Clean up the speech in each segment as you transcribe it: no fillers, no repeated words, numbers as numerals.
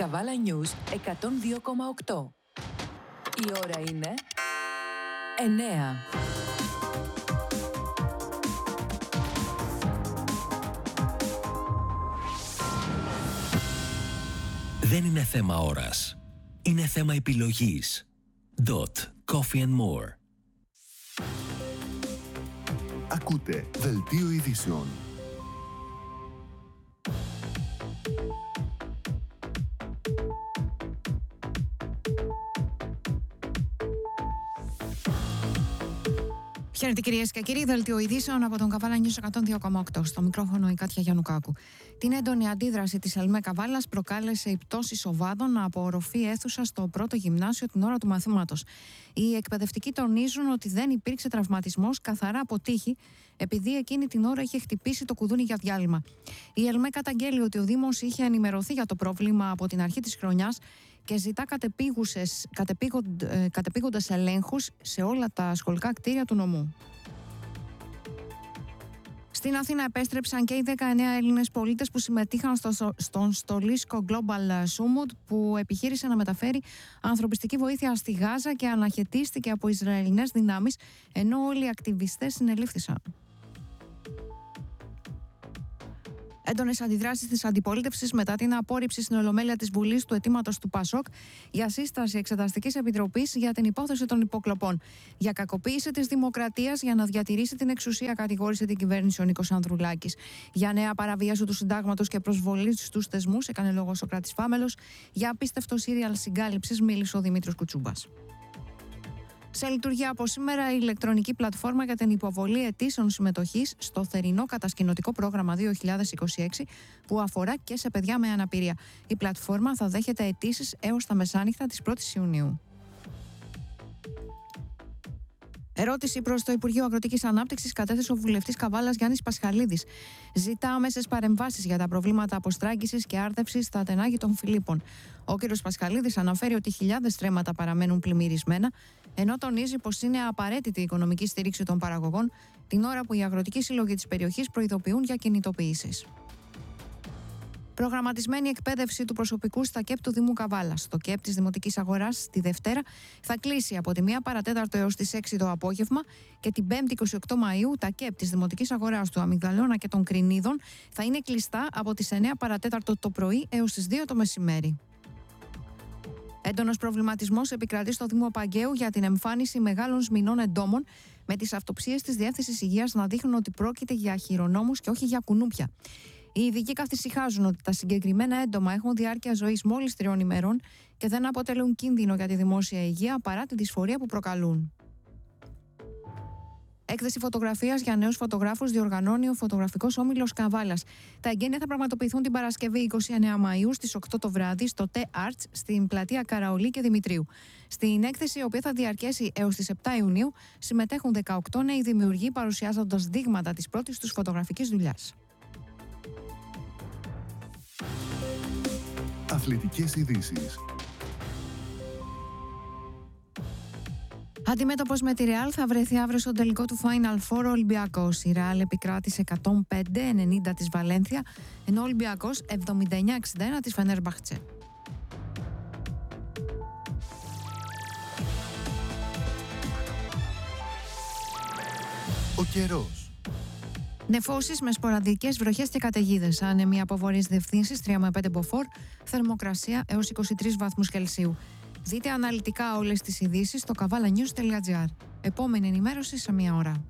Καβάλα News 102,8. Η ώρα είναι 9. Δεν είναι θέμα ώρας. Είναι θέμα επιλογής. Coffee and More. Ακούτε Δελτίο Ειδήσεων. Χαίρετε κυρίες και κύριοι, Δελτίο Ειδήσεων από τον Καβάλα News 102,8. Στο μικρόφωνο η Κάτια Γιαννουκάκου. Την έντονη αντίδραση της ΕΛΜΕ Καβάλας προκάλεσε η πτώση οβάδων από οροφή αίθουσα στο πρώτο γυμνάσιο την ώρα του μαθήματος. Οι εκπαιδευτικοί τονίζουν ότι δεν υπήρξε τραυματισμός, καθαρά από τύχη, επειδή εκείνη την ώρα είχε χτυπήσει το κουδούνι για διάλειμμα. Η ΕΛΜΕ καταγγέλει ότι ο Δήμος είχε ενημερωθεί για το πρόβλημα από την αρχή της χρονιάς και ζητά κατεπήγοντας ελέγχους σε όλα τα σχολικά κτίρια του νομού. Στην Αθήνα επέστρεψαν και οι 19 Έλληνες πολίτες που συμμετείχαν στον Στολίσκο Global Summit, που επιχείρησε να μεταφέρει ανθρωπιστική βοήθεια στη Γάζα και αναχαιτίστηκε από Ισραηλινές δυνάμεις, ενώ όλοι οι ακτιβιστές συνελήφθησαν. Έντονες αντιδράσεις της αντιπολίτευσης μετά την απόρριψη στην Ολομέλεια της Βουλής του αιτήματος του ΠΑΣΟΚ για σύσταση Εξεταστικής Επιτροπής για την υπόθεση των υποκλοπών. Για κακοποίηση της δημοκρατίας για να διατηρήσει την εξουσία, κατηγόρησε την κυβέρνηση ο Νίκος Ανδρουλάκης. Για νέα παραβίαση του συντάγματος και προσβολή στους θεσμούς έκανε λόγο ο Σωκράτης Φάμελος. Για απίστευτο σύριαλ συγκάλυψης μίλησε ο Δημήτρης Κουτσούμπας. Σε λειτουργία από σήμερα η ηλεκτρονική πλατφόρμα για την υποβολή αιτήσεων συμμετοχής στο θερινό κατασκηνωτικό πρόγραμμα 2026, που αφορά και σε παιδιά με αναπηρία. Η πλατφόρμα θα δέχεται αιτήσεις έως τα μεσάνυχτα της 1ης Ιουνίου. Ερώτηση προς το Υπουργείο Αγροτικής Ανάπτυξης κατέθεσε ο βουλευτής Καβάλας Γιάννης Πασχαλίδης. Ζητά άμεσες παρεμβάσεις για τα προβλήματα αποστράγγισης και άρδευσης στα τενάγη των Φιλίππων. Ο κ. Πασχαλίδης αναφέρει ότι χιλιάδες στρέμματα παραμένουν πλημμυρισμένα, ενώ τονίζει πως είναι απαραίτητη η οικονομική στήριξη των παραγωγών, την ώρα που οι αγροτικοί σύλλογοι της περιοχής προειδοποιούν για κινητοποιήσεις. Προγραμματισμένη εκπαίδευση του προσωπικού στα ΚΕΠ του Δήμου Καβάλας. Το ΚΕΠ της Δημοτικής Αγοράς τη Δευτέρα θα κλείσει από τη 1 παρατέταρτο έως τις 6 το απόγευμα και την 5η 28 Μαΐου τα ΚΕΠ της Δημοτικής Αγοράς του Αμυγδαλώνα και των Κρινίδων θα είναι κλειστά από τις 9 παρατέταρτο το πρωί έως τις 2 το μεσημέρι. Έντονος προβληματισμός επικρατεί στο Δήμο Παγκαίου για την εμφάνιση μεγάλων σμηνών εντόμων, με τις αυτοψίες της Διεύθυνσης Υγείας να δείχνουν ότι πρόκειται για χειρονόμους και όχι για κουνούπια. Οι ειδικοί καθησυχάζουν ότι τα συγκεκριμένα έντομα έχουν διάρκεια ζωής μόλις 3 ημερών και δεν αποτελούν κίνδυνο για τη δημόσια υγεία παρά τη δυσφορία που προκαλούν. Έκθεση φωτογραφίας για νέους φωτογράφους διοργανώνει ο Φωτογραφικός Όμιλος Καβάλας. Τα εγγένεια θα πραγματοποιηθούν την Παρασκευή 29 Μαΐου στις 8 το βράδυ στο T-Arts στην πλατεία Καραολί και Δημητρίου. Στην έκθεση, η οποία θα διαρκέσει έως τις 7 Ιουνίου, συμμετέχουν 18 νέοι δημιουργοί παρουσιάζοντας δείγματα της πρώτης τους φωτογραφικής δουλειάς. Αθλητικές ειδήσεις. Αντιμέτωπος με τη Ρεάλ θα βρεθεί αύριο στο τελικό του Final Four ο Ολυμπιακός. Η Ρεάλ επικράτησε 105-90 της Βαλένθια, ενώ ο Ολυμπιακός 79-61 της Φενέρμπαχτσε. Ο καιρός. Νεφώσεις με σποραδικές βροχές και καταιγίδες. Άνεμοι από βορειές διευθύνσεις 3 με 5 μποφόρ, θερμοκρασία έως 23 βαθμούς Κελσίου. Δείτε αναλυτικά όλες τις ειδήσεις στο kavalanews.gr. Επόμενη ενημέρωση σε 1 ώρα.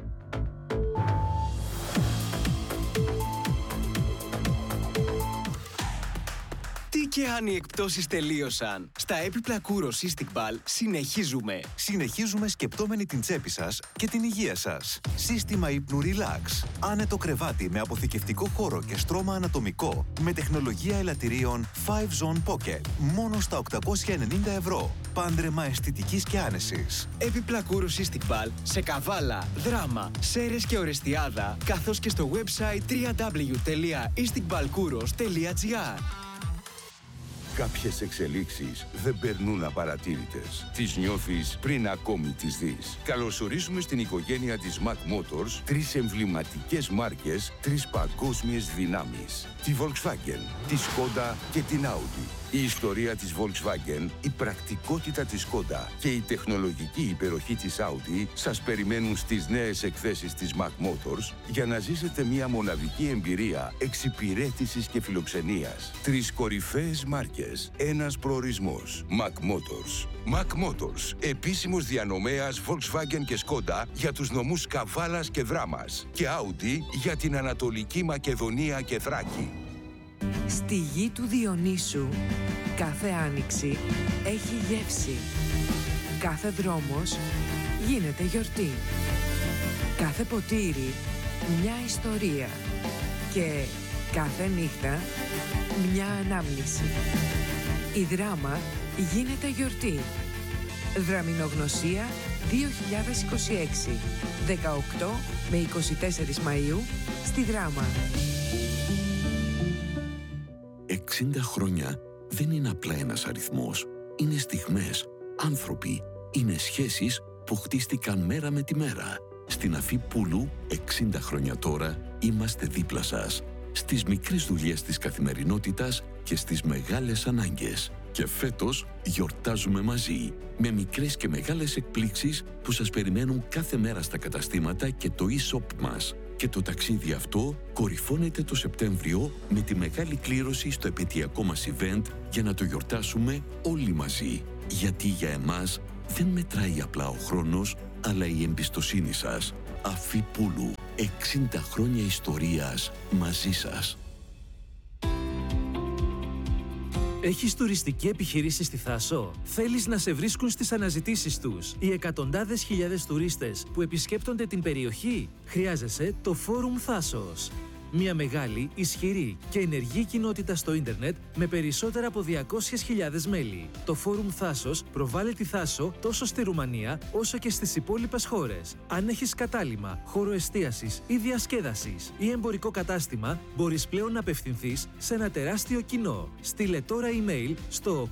Τι και αν οι εκπτώσεις τελείωσαν. Στα έπιπλα Kouros Istiqbal συνεχίζουμε σκεπτόμενοι την τσέπη σας και την υγεία σας. Σύστημα ύπνου Relax. Άνετο κρεβάτι με αποθηκευτικό χώρο και στρώμα ανατομικό με τεχνολογία ελαττηρίων 5 Zone Pocket. Μόνο στα 890 ευρώ. Πάντρεμα αισθητικής και άνεσης. Έπιπλα Kouros Istiqbal σε Καβάλα, Δράμα, Σέρες και Ορεστιάδα, καθώς και στο website www.istiqbalkouros.gr. Κάποιες εξελίξεις δεν περνούν απαρατήρητες. Τις νιώθεις πριν ακόμη τις δεις. Καλωσορίζουμε στην οικογένεια της Mac Motors 3 εμβληματικές μάρκες, 3 παγκόσμιες δυνάμεις. Τη Volkswagen, τη Skoda και την Audi. Η ιστορία της Volkswagen, η πρακτικότητα της Skoda και η τεχνολογική υπεροχή της Audi σας περιμένουν στις νέες εκθέσεις της Mac Motors για να ζήσετε μια μοναδική εμπειρία εξυπηρέτησης και φιλοξενίας. 3 κορυφαίες μάρκες, ένας προορισμός. Mac Motors. Mac Motors, επίσημος διανομέας Volkswagen και Skoda για τους νομούς Καβάλας και Δράμας και Audi για την Ανατολική Μακεδονία και Θράκη. Στη γη του Διονύσου, κάθε άνοιξη έχει γεύση. Κάθε δρόμος γίνεται γιορτή. Κάθε ποτήρι μια ιστορία. Και κάθε νύχτα μια ανάμνηση. Η Δράμα γίνεται γιορτή. Δραμινογνωσία 2026. 18 με 24 Μαΐου στη Δράμα. 60 χρόνια δεν είναι απλά ένας αριθμός. Είναι στιγμές, άνθρωποι, είναι σχέσεις που χτίστηκαν μέρα με τη μέρα. Στην Αφή Πούλου, 60 χρόνια τώρα, είμαστε δίπλα σας. Στις μικρές δουλειές της καθημερινότητας και στις μεγάλες ανάγκες. Και φέτος γιορτάζουμε μαζί, με μικρές και μεγάλες εκπλήξεις που σας περιμένουν κάθε μέρα στα καταστήματα και το e-shop μας. Και το ταξίδι αυτό κορυφώνεται το Σεπτέμβριο με τη μεγάλη κλήρωση στο επαιτειακό μας event για να το γιορτάσουμε όλοι μαζί. Γιατί για εμάς δεν μετράει απλά ο χρόνος, αλλά η εμπιστοσύνη σας. Αφή Πούλου, 60 χρόνια ιστορίας μαζί σας. Έχεις τουριστική επιχείρηση στη Θάσο? Θέλεις να σε βρίσκουν στις αναζητήσεις τους οι εκατοντάδες χιλιάδες τουρίστες που επισκέπτονται την περιοχή? Χρειάζεσαι το Φόρουμ Θάσος. Μια μεγάλη, ισχυρή και ενεργή κοινότητα στο ίντερνετ με περισσότερα από 200.000 μέλη. Το Φόρουμ Θάσος προβάλλει τη Θάσο τόσο στη Ρουμανία όσο και στις υπόλοιπες χώρες. Αν έχεις κατάλημα, χώρο εστίασης ή διασκέδασης ή εμπορικό κατάστημα, μπορείς πλέον να απευθυνθείς σε ένα τεράστιο κοινό. Στείλε τώρα email στο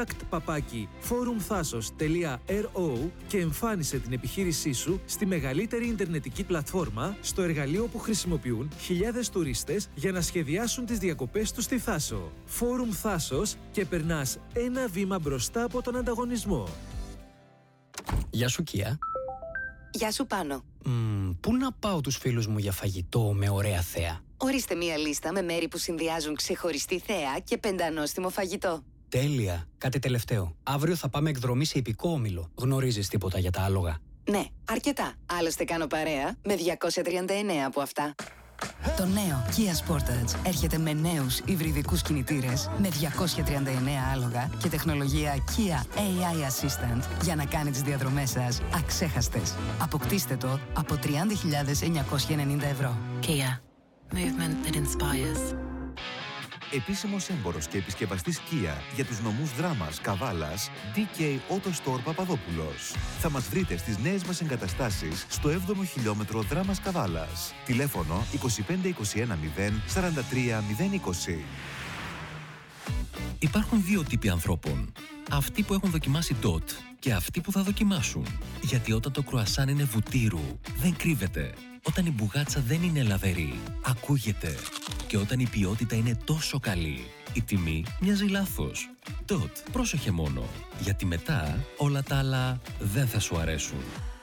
contact@forumthasos.ro και εμφάνισε την επιχείρησή σου στη μεγαλύτερη ιντερνετική πλατφόρμα, στο εργαλείο που χρησιμοποιούν χιλιάδες τουρίστες για να σχεδιάσουν τις διακοπές τους στη Θάσο. Φόρουμ Θάσος και περνάς ένα βήμα μπροστά από τον ανταγωνισμό. Γεια σου, Κία. Γεια σου, Πάνο. Πού να πάω τους φίλους μου για φαγητό με ωραία θέα? Ορίστε μία λίστα με μέρη που συνδυάζουν ξεχωριστή θέα και πεντανόστιμο φαγητό. Τέλεια. Κάτι τελευταίο. Αύριο θα πάμε εκδρομή σε ιππικό όμιλο. Γνωρίζεις τίποτα για τα άλογα? Ναι, αρκετά. Άλλωστε κάνω παρέα με 239 από αυτά. Το νέο Kia Sportage έρχεται με νέους υβριδικούς κινητήρες με 239 άλογα και τεχνολογία Kia AI Assistant για να κάνει τις διαδρομές σας αξέχαστες. Αποκτήστε το από 30.990 ευρώ. Kia. Movement that inspires. Επίσημος έμπορος και επισκευαστής Kia για τους νομούς Δράμας, Καβάλας, DK Auto Store Παπαδόπουλος. Θα μας βρείτε στις νέες μας εγκαταστάσεις στο 7ο χιλιόμετρο Δράμας Καβάλας. Τηλέφωνο 2521 0 43 020. Υπάρχουν δύο τύποι ανθρώπων. Αυτοί που έχουν δοκιμάσει DOT και αυτοί που θα δοκιμάσουν. Γιατί όταν το κρουασάν είναι βουτύρου, δεν κρύβεται. Όταν η μπουγάτσα δεν είναι λαβερή, ακούγεται. Και όταν η ποιότητα είναι τόσο καλή, η τιμή μοιάζει λάθος. DOT, πρόσεχε μόνο. Γιατί μετά όλα τα άλλα δεν θα σου αρέσουν.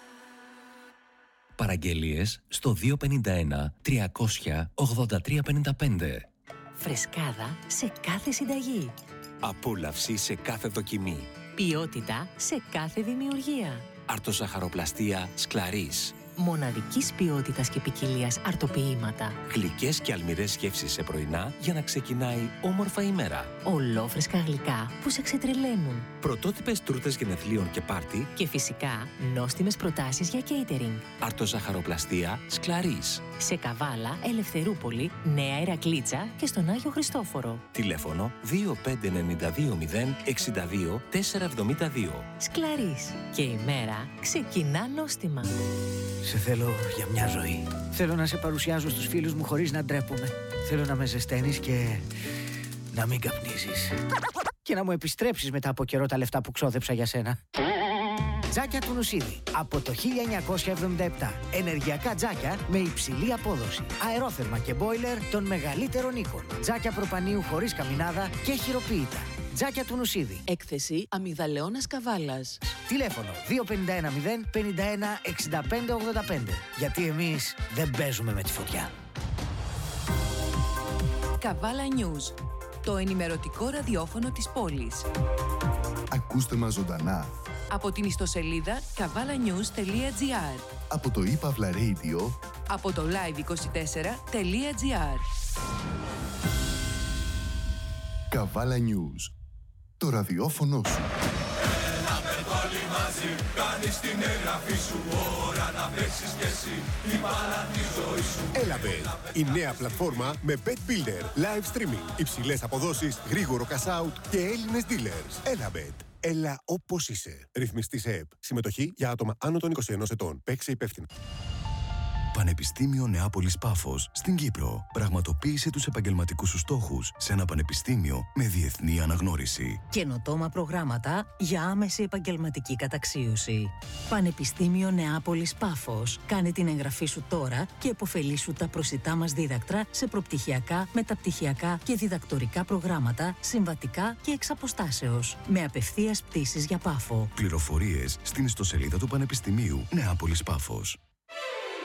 Παραγγελίες στο 251 300 8355. Φρεσκάδα σε κάθε συνταγή. Απόλαυση σε κάθε δοκιμή. Ποιότητα σε κάθε δημιουργία. Αρτοζαχαροπλαστία Σκλαρίς. Μοναδικής ποιότητας και ποικιλίας αρτοποιήματα. Γλυκές και αλμυρές γεύσεις σε πρωινά για να ξεκινάει όμορφα η μέρα. Ολόφρεσκα γλυκά που σε ξετρελαίνουν. Πρωτότυπες τούρτες γενεθλίων και πάρτι. Και φυσικά νόστιμες προτάσεις για catering. Αρτοζαχαροπλαστία Σκλαρίς. Σε Καβάλα, Ελευθερούπολη, Νέα Ηρακλήτσα και στον Άγιο Χριστόφορο. Τηλέφωνο 25920 62 472. Σκλαρίς. Και η μέρα ξεκινά νόστιμα. Σε θέλω για μια ζωή. Θέλω να σε παρουσιάζω στους φίλους μου χωρίς να ντρέπομαι. Θέλω να με ζεσταίνεις και να μην καπνίζεις. Και να μου επιστρέψεις μετά από καιρό τα λεφτά που ξόδεψα για σένα. Τζάκια του Νουσίδη. Από το 1977. Ενεργειακά τζάκια με υψηλή απόδοση. Αερόθερμα και μπόιλερ των μεγαλύτερων οίκων. Τζάκια προπανίου χωρίς καμινάδα και χειροποίητα. Τζάκια του Νουσίδη. Έκθεση αμυγδαλαιώνας Καβάλας. Τηλέφωνο 2510 51 65 85. Γιατί εμείς δεν παίζουμε με τη φωτιά. Καβάλα News, το ενημερωτικό ραδιόφωνο της πόλης. Ακούστε μας ζωντανά Από την ιστοσελίδα kavalanews.gr, από το ePavla Radio, από το live24.gr. Καβάλα News, το ραδιόφωνο σου. Όλοι μαζί, κάνεις την εγγραφή σου. Ώρα να παίξεις κι εσύ την μπάλα τη ζωή σου. Elabet, η νέα πλατφόρμα με Bet Builder, live streaming, υψηλές αποδόσεις, γρήγορο cash out και Έλληνες dealers. Elabet, έλα όπως είσαι. Ρυθμιστή σε ΕΠ. Συμμετοχή για άτομα άνω των 21 ετών. Παίξε υπεύθυνα. Πανεπιστήμιο Νεάπολης Πάφος στην Κύπρο. Πραγματοποίησε τους επαγγελματικούς σου στόχους σε ένα πανεπιστήμιο με διεθνή αναγνώριση. Καινοτόμα προγράμματα για άμεση επαγγελματική καταξίωση. Πανεπιστήμιο Νεάπολης Πάφος. Κάνε την εγγραφή σου τώρα και επωφελήσου τα προσιτά μας δίδακτρα σε προπτυχιακά, μεταπτυχιακά και διδακτορικά προγράμματα, συμβατικά και εξ αποστάσεως. Με απευθείας πτήσεις για Πάφο. Πληροφορίες στην ιστοσελίδα του Πανεπιστημίου Νεάπολης Πάφος.